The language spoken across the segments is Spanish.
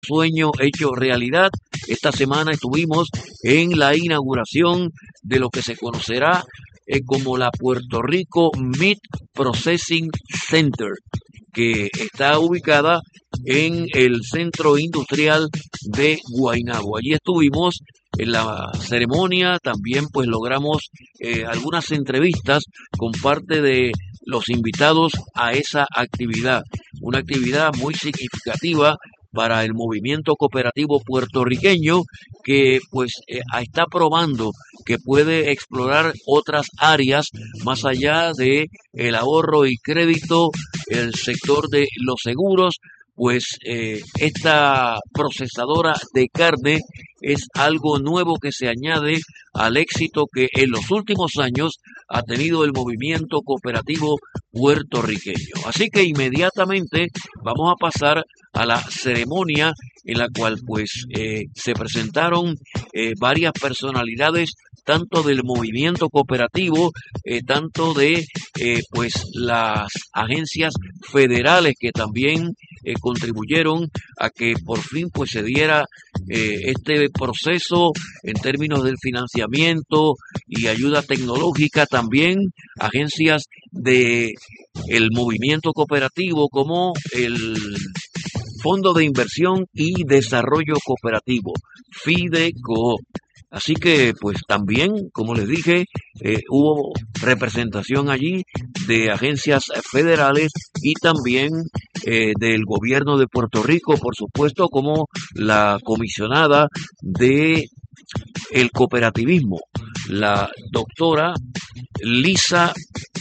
sueño hecho realidad. Esta semana estuvimos en la inauguración de lo que se conocerá como la Puerto Rico Meat Processing Center, que está ubicada en el centro industrial de Guaynabo. Allí estuvimos en la ceremonia, también pues logramos algunas entrevistas con parte de los invitados a esa actividad, una actividad muy significativa para el movimiento cooperativo puertorriqueño que pues está probando que puede explorar otras áreas más allá de el ahorro y crédito, el sector de los seguros. Pues esta procesadora de carne es algo nuevo que se añade al éxito que en los últimos años ha tenido el movimiento cooperativo puertorriqueño. Así que inmediatamente vamos a pasar a la ceremonia en la cual pues se presentaron varias personalidades tanto del movimiento cooperativo, tanto de pues las agencias federales que también contribuyeron a que por fin pues se diera este proceso en términos del financiamiento y ayuda tecnológica, también agencias de el movimiento cooperativo como el Fondo de Inversión y Desarrollo Cooperativo, FIDECO. Así que, pues también, como les dije, hubo representación allí de agencias federales y también del gobierno de Puerto Rico, por supuesto, como la comisionada de el cooperativismo, la doctora Lisa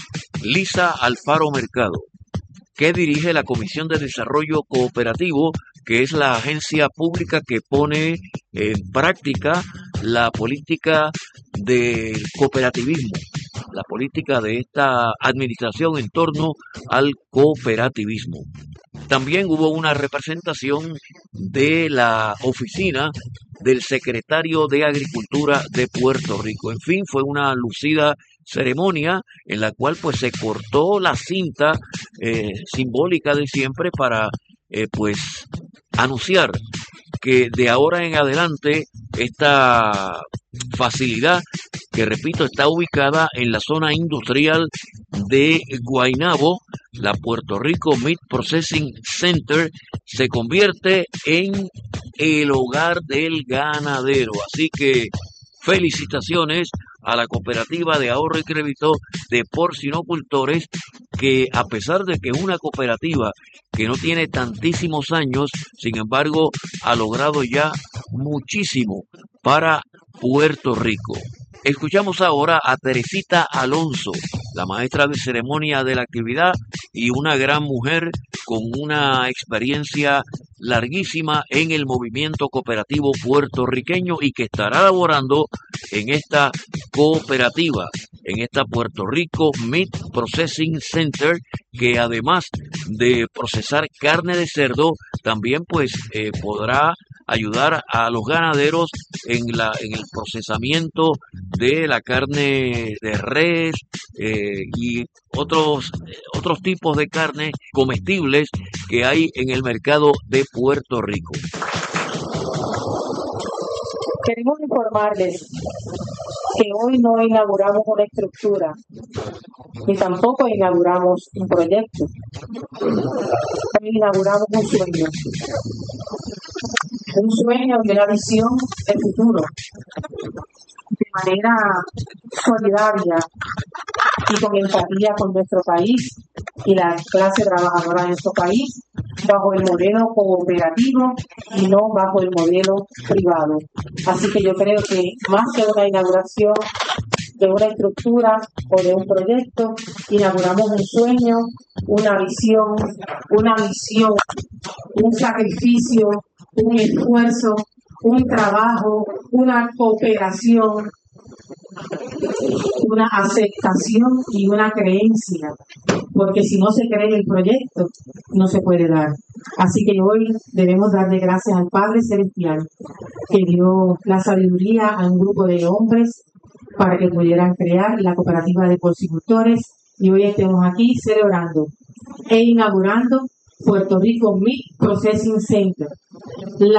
Alfaro Mercado, que dirige la Comisión de Desarrollo Cooperativo, que es la agencia pública que pone en práctica la política del cooperativismo, la política de esta administración en torno al cooperativismo. También hubo una representación de la oficina del secretario de Agricultura de Puerto Rico. En fin, fue una lucida ceremonia en la cual pues se cortó la cinta simbólica de siempre para pues anunciar que de ahora en adelante esta facilidad, que repito está ubicada en la zona industrial de Guaynabo, la Puerto Rico Meat Processing Center, se convierte en el hogar del ganadero. Así que felicitaciones a la cooperativa de ahorro y crédito de porcinocultores, que a pesar de que es una cooperativa que no tiene tantísimos años, sin embargo ha logrado ya muchísimo para Puerto Rico. Escuchamos ahora a Teresita Alonso, la maestra de ceremonia de la actividad y una gran mujer con una experiencia larguísima en el movimiento cooperativo puertorriqueño y que estará laborando en esta cooperativa, en esta Puerto Rico Meat Processing Center, que además de procesar carne de cerdo, también pues podrá ayudar a los ganaderos en el procesamiento de la carne de res y otros tipos de carne comestibles que hay en el mercado de Puerto Rico. Queremos informarles que hoy no inauguramos una estructura, ni tampoco inauguramos un proyecto. Hoy inauguramos un sueño y una visión de futuro, de manera solidaria y con empatía con nuestro país y la clase trabajadora de nuestro país, bajo el modelo cooperativo y no bajo el modelo privado. Así que yo creo que más que una inauguración de una estructura o de un proyecto, inauguramos un sueño, una visión, un sacrificio, un esfuerzo, un trabajo, una cooperación, una aceptación y una creencia, porque si no se cree el proyecto, no se puede dar. Así que hoy debemos darle gracias al Padre Celestial, que dio la sabiduría a un grupo de hombres para que pudieran crear la cooperativa de porcicultores, y hoy estemos aquí celebrando e inaugurando Puerto Rico Meat Processing Center.